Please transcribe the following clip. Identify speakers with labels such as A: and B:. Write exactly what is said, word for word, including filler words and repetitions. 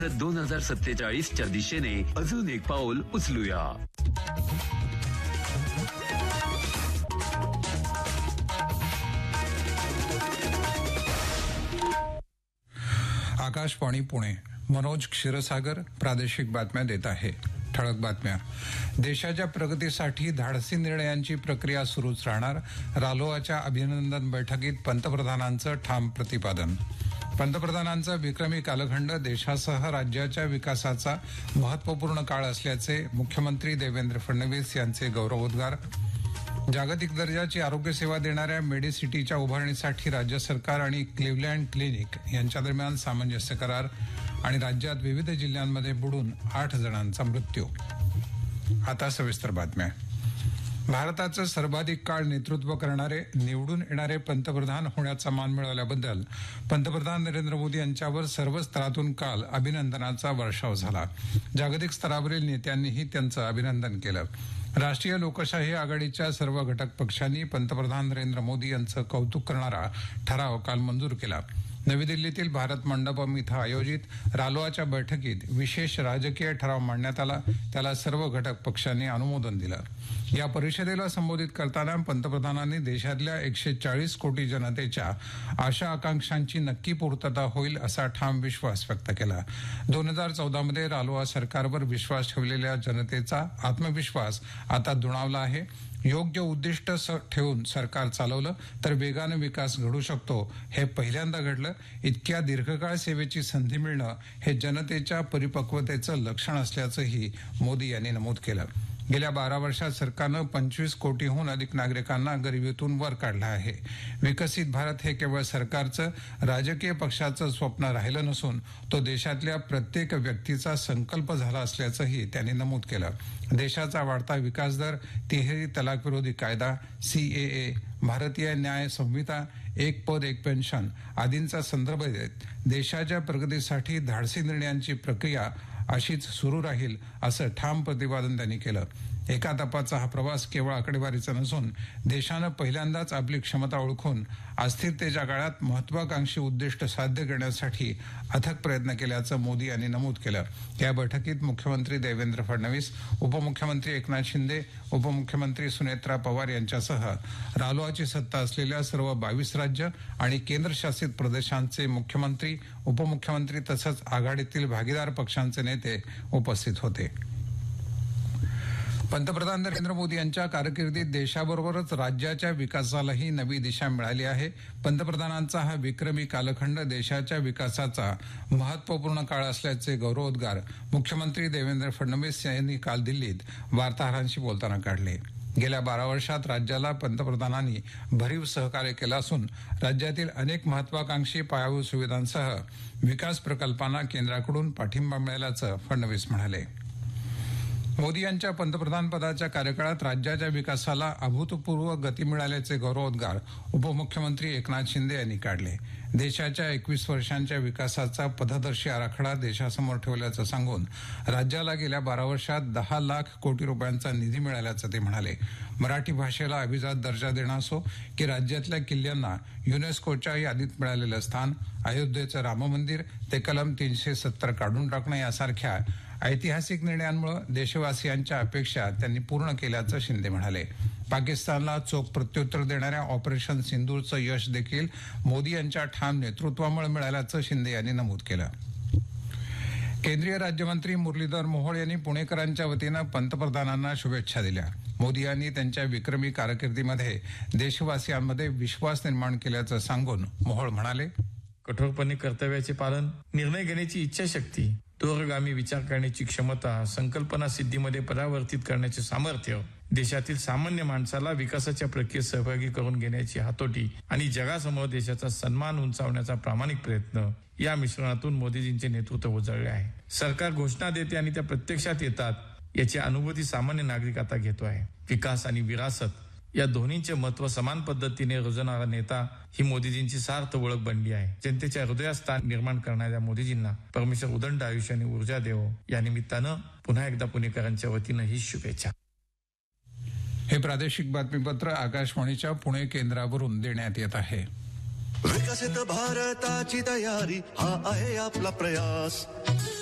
A: दोन हजार सत्तेचाळीसच्या दिशेने अजून एक पाऊल उचलूया.
B: आकाशवाणी पुणे. मनोज क्षीरसागर प्रादेशिक बातम्या देत आहे. ठळक बातम्या. देशाच्या प्रगतीसाठी धाडसी निर्णयांची प्रक्रिया सुरूच राहणार. रालोआच्या अभिनंदन बैठकीत पंतप्रधानांचं ठाम प्रतिपादन. पंतप्रधानांचा विक्रमी कालखंड देशासह राज्याच्या विकासाचा महत्वपूर्ण काळ असल्याचे मुख्यमंत्री देवेंद्र फडणवीस यांचे गौरवोद्गार. जागतिक दर्जाची आरोग्य सेवा देणाऱ्या मेडिसिटीच्या उभारणीसाठी राज्य सरकार आणि क्लिव्हलँड क्लिनिक यांच्या दरम्यान सामंजस्य करार. आणि राज्यात विविध जिल्ह्यांमध्ये बुडून आठ जणांचा मृत्यू. आता सविस्तर बातम्या. भारताचं सर्वाधिक काळ नेतृत्व करणारे निवडून येणारे पंतप्रधान होण्याचा मान मिळवल्याबद्दल पंतप्रधान नरेंद्र मोदी यांच्यावर सर्व स्तरातून काल अभिनंदनाचा वर्षाव झाला. जागतिक स्तरावरील नेत्यांनीही त्यांचं अभिनंदन केलं. राष्ट्रीय लोकशाही आघाडीच्या सर्व घटक पक्षांनी पंतप्रधान नरेंद्र मोदी यांचं कौतुक करणारा ठराव काल मंजूर केला. नवी दिल्लीतील भारत मंडपम इथं आयोजित रालोआच्या बैठकीत विशेष राजकीय ठराव मांडण्यात आला. त्याला सर्व घटक पक्षांनी अनुमोदन दिलं. या परिषदेला संबोधित करताना पंतप्रधानांनी देशातल्या एकशे चाळीस कोटी जनतेच्या आशा आकांक्षांची नक्की पूर्तता होईल असा ठाम विश्वास व्यक्त केला. दोन हजार चौदामध्ये रालोआ सरकारवर विश्वास ठेवलेल्या जनतेचा आत्मविश्वास आता दुणावला आहे. योग्य उद्दिष्ट ठेवून सरकार चालवलं तर वेगानं विकास घडू शकतो. हे पहिल्यांदा घडलं. इतक्या दीर्घकाळ सेवेची संधी मिळणं हे जनतेच्या परिपक्वतेचं लक्षण असल्याचंही मोदी यांनी नमूद केलं. गेल्या बारा वर्षात सरकारनं पंचवीस कोटीहून अधिक नागरिकांना गरिबीतून वर काढलं आहे. विकसित भारत हे केवळ सरकारचं राजकीय पक्षाचं स्वप्न राहिलं नसून तो देशातल्या प्रत्येक व्यक्तीचा संकल्प झाला असल्याचंही त्यांनी नमूद केलं. देशाचा वाढता विकास दर, तिहेरी तलाक विरोधी कायदा, सीएए, भारतीय न्याय संहिता, एक पद एक पेन्शन आदींचा संदर्भ देत देशाच्या प्रगतीसाठी धाडसी निर्णयांची प्रक्रिया अशीच सुरू राहील असं ठाम प्रतिपादन त्यांनी केलं. एका तपाचा हा प्रवास केवळ आकडेवारीचा नसून देशानं पहिल्यांदाच आपली क्षमता ओळखून अस्थिरतेच्या काळात महत्वाकांक्षी उद्दिष्ट साध्य करण्यासाठी अथक प्रयत्न केल्याचं मोदी यांनी नमूद केलं. या बैठकीत मुख्यमंत्री देवेंद्र फडणवीस, उपमुख्यमंत्री एकनाथ शिंदे, उपमुख्यमंत्री सुनेत्रा पवार यांच्यासह रालोआची सत्ता असलेल्या सर्व बावीस राज्य आणि केंद्रशासित प्रदेशांचे मुख्यमंत्री, उपमुख्यमंत्री तसंच आघाडीतील भागीदार पक्षांचे नेते उपस्थित होते. पंतप्रधान नरेंद्र मोदी यांच्या कारकिर्दीत देशाबरोबरच राज्याच्या विकासालाही नवी दिशा मिळाली आहे. पंतप्रधानांचा हा विक्रमी कालखंड देशाच्या विकासाचा महत्वपूर्ण काळ असल्याचे गौरवोद्गार मुख्यमंत्री देवेंद्र फडणवीस यांनी काल दिल्लीत वार्ताहरांशी बोलताना काढले. गेल्या बारा वर्षात राज्याला पंतप्रधानांनी भरीव सहकार्य केलं असून राज्यातील अनेक महत्वाकांक्षी पायाभूत सुविधांसह विकास प्रकल्पांना केंद्राकडून पाठिंबा मिळाल्याचं फडणवीस म्हणाले. मोदी यांच्या पंतप्रधान पदाच्या कार्यकाळात राज्याच्या विकासाला अभूतपूर्व गती मिळाल्याचे गौरवोद्गार उपमुख्यमंत्री एकनाथ शिंदे यांनी काढले. देशाच्या एकवीस वर्षांच्या विकासाचा पथदर्शी आराखडा देशासमोर ठेवल्याचं सांगून राज्याला गेल्या बारा वर्षात दहा लाख कोटी रुपयांचा निधी मिळाल्याचं ते म्हणाले. मराठी भाषेला अभिजात दर्जा देणं असो की राज्यातल्या किल्ल्यांना युनेस्कोच्या यादीत मिळालेलं स्थान, अयोध्येचं राम मंदिर ते कलम तीनशे सत्तर काढून टाकणं यासारख्या ऐतिहासिक निर्णयांमुळे देशवासियांच्या अपेक्षा त्यांनी पूर्ण केल्याचं शिंदे म्हणाले. पाकिस्तानला चोख प्रत्युत्तर देणाऱ्या ऑपरेशन सिंदूरचं यश देखील मोदी यांच्या ठाम नेतृत्वामुळे मिळाल्याचं शिंदे यांनी नमूद केलं. केंद्रीय राज्यमंत्री मुरलीधर मोहोळ यांनी पुणेकरांच्या वतीनं पंतप्रधानांना शुभेच्छा दिल्या. मोदी यांनी त्यांच्या विक्रमी कारकिर्दीमध्ये देशवासियांमध्ये विश्वास निर्माण केल्याचं सांगून मोहोळ म्हणाले,
C: कठोरपणे कर्तव्याचे पालन, निर्णय घेण्याची इच्छाशक्ती, दूरगामी विचार करण्याची क्षमता, संकल्पना सिद्धीमध्ये परावर्तित करण्याचे सामर्थ्य, देशातील सामान्य माणसाला विकासाच्या प्रक्रियेत सहभागी करून घेण्याची हातोटी आणि जगासमोर देशाचा सन्मान उंचावण्याचा प्रामाणिक प्रयत्न या मिश्रणातून मोदीजींचे नेतृत्व उजळले आहे. सरकार घोषणा देते आणि त्या प्रत्यक्षात येतात याची अनुभूती सामान्य नागरिक आता घेतो आहे. विकास आणि विरासत या दोन्हींचे महत्व समान पद्धतीने रुजवणारा नेता ही मोदीजींची सार्थ ओळख बनली आहे. जनतेच्या हृदयात स्थान निर्माण करणाऱ्या मोदीजींना परमेश्वर उदंड आयुष्य आणि ऊर्जा देवो. या निमित्तानं पुन्हा एकदा पुणेकरांच्या वतीनं ही शुभेच्छा.
B: हे प्रादेशिक बातमीपत्र आकाशवाणीच्या पुणे केंद्रावरून देण्यात येत आहे.
D: विकसित भारताची तयारी हा आहे आपला प्रयास.